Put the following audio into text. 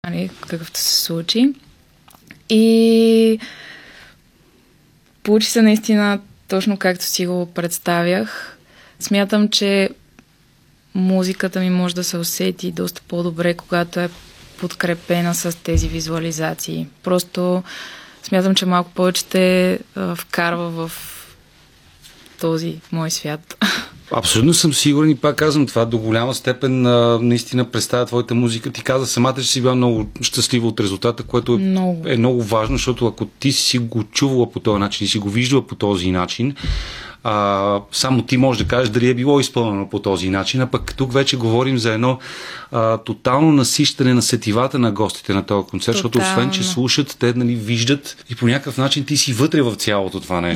какъвто се случи. И получи се наистина точно както си го представях. Смятам, че музиката ми може да се усети доста по-добре, когато е подкрепена с тези визуализации. Просто смятам, че малко повече те вкарва в този мой свят. Абсолютно съм сигурен и пак казвам, това до голяма степен наистина представя твоята музика. Ти каза самата, че си била много щастлива от резултата, което е много важно, защото ако ти си го чувала по този начин и си го виждала по този начин, само ти можеш да кажеш дали е било изпълнено по този начин, а пък тук вече говорим за едно тотално насищане на сетивата на гостите на този концерт, защото освен, че слушат, те виждат и по някакъв начин ти си вътре в цялото това нещо.